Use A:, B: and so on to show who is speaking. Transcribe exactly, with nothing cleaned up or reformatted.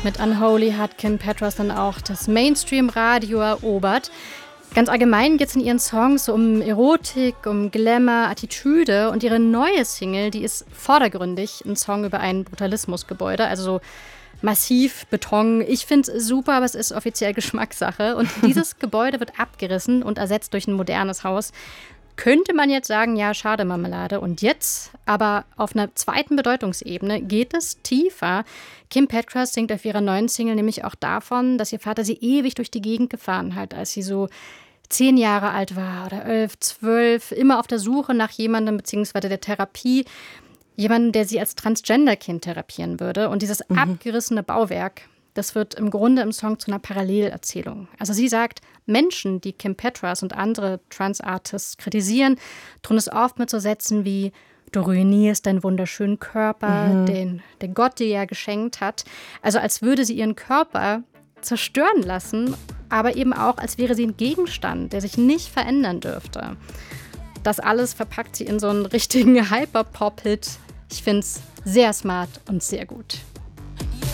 A: Mit Unholy hat Kim Petras dann auch das Mainstream-Radio erobert. Ganz allgemein geht es in ihren Songs so um Erotik, um Glamour, Attitüde. Und ihre neue Single, die ist vordergründig ein Song über ein Brutalismusgebäude, also so massiv Beton. Ich finde es super, aber es ist offiziell Geschmackssache. Und dieses Gebäude wird abgerissen und ersetzt durch ein modernes Haus. Könnte man jetzt sagen, ja, schade Marmelade. Und jetzt, aber auf einer zweiten Bedeutungsebene, geht es tiefer. Kim Petras singt auf ihrer neuen Single nämlich auch davon, dass ihr Vater sie ewig durch die Gegend gefahren hat, als sie so zehn Jahre alt war oder elf, zwölf, immer auf der Suche nach jemandem beziehungsweise der Therapie, jemandem, der sie als Transgender-Kind therapieren würde. Und dieses mhm. abgerissene Bauwerk, das wird im Grunde im Song zu einer Parallelerzählung. Also sie sagt, Menschen, die Kim Petras und andere Trans-Artists kritisieren, tun es oft mit so Sätzen wie: Du ruinierst deinen wunderschönen Körper, mhm. den, den Gott dir ja geschenkt hat. Also als würde sie ihren Körper zerstören lassen, aber eben auch, als wäre sie ein Gegenstand, der sich nicht verändern dürfte. Das alles verpackt sie in so einen richtigen Hyperpop-Hit. Ich finde es sehr smart und sehr gut.